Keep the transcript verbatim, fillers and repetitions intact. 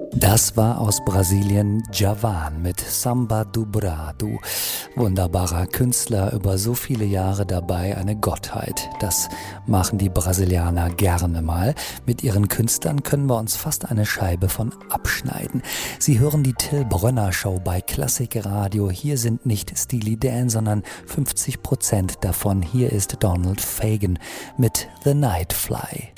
Das war aus Brasilien Djavan mit Samba do Brado. Wunderbarer Künstler, über so viele Jahre dabei, eine Gottheit. Das machen die Brasilianer gerne mal. Mit ihren Künstlern können wir uns fast eine Scheibe von abschneiden. Sie hören die Till Brönner Show bei Klassikradio. Hier sind nicht Steely Dan, sondern fünfzig Prozent davon. Hier ist Donald Fagen mit The Nightfly.